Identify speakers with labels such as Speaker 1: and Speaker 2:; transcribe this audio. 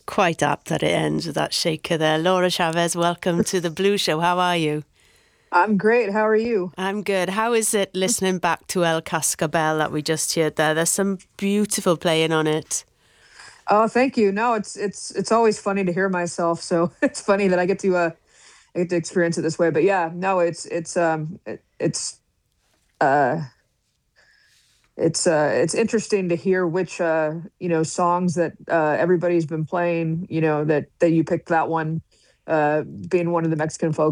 Speaker 1: Quite apt that it ends with that shaker there. Laura Chavez, welcome to the Blue Show. How are you?
Speaker 2: I'm great. How are you?
Speaker 1: I'm good. How is it listening back to El Cascabel that we just heard there? There's some beautiful playing on it.
Speaker 2: Oh, thank you. No, it's always funny to hear myself, so it's funny that I get to experience it this way. But yeah, no, uh it's interesting to hear which songs that everybody's been playing. You know that you picked that one, being one of the Mexican folks